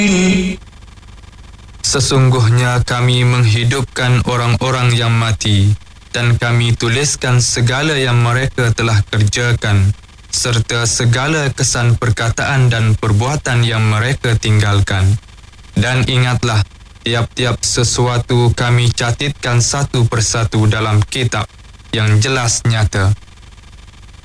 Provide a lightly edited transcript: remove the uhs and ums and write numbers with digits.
Sesungguhnya kami menghidupkan orang-orang yang mati, dan kami tuliskan segala yang mereka telah kerjakan, serta segala kesan perkataan dan perbuatan yang mereka tinggalkan. Dan ingatlah, tiap-tiap sesuatu kami catatkan satu persatu dalam kitab yang jelas nyata.